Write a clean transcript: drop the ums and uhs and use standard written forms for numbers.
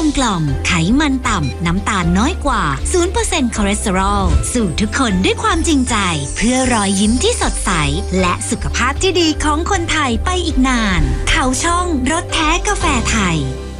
มกล่อมไขมันต่ำน้ำตาลน้อยกว่า 0% คอเลสเตอรอลสู่ทุกคนด้วยความจริงใจเพื่อรอยยิ้มที่สดใสและสุขภาพที่ดีของคนไทยไปอีกนานเขาช่องรสแท้กาแฟไทย